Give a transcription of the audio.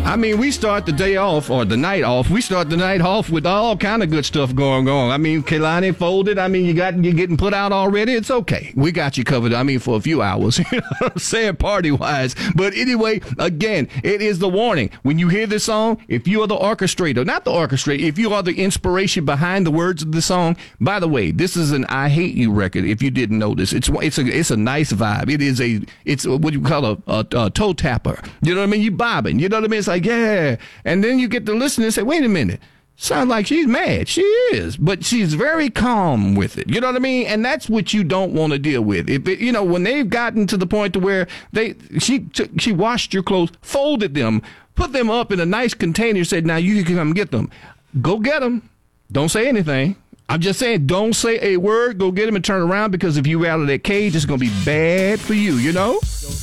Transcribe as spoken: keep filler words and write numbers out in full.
I mean, we start the day off, or the night off. We start the night off with all kind of good stuff going on. I mean, Kehlani folded. I mean, you got you getting put out already. It's okay. We got you covered. I mean, for a few hours. You know what I'm saying, party wise. But anyway, again, it is the warning. When you hear this song, if you are the orchestrator, not the orchestrator, if you are the inspiration behind the words of the song. By the way, this is an "I Hate You" record. If you didn't know this, it's it's a it's a nice vibe. It is a it's what you call a, a, a toe tapper. You know what I mean? You bobbing. You know what I mean? It's like, yeah. And then you get to listen and say, wait a minute. Sounds like she's mad. She is. But she's very calm with it. You know what I mean? And that's what you don't want to deal with. If it, you know, when they've gotten to the point to where they she took, she washed your clothes, folded them, put them up in a nice container, said, now you can come get them. Go get them. Don't say anything. I'm just saying, don't say a word. Go get them and turn around, because if you out of that cage, it's going to be bad for you, you know?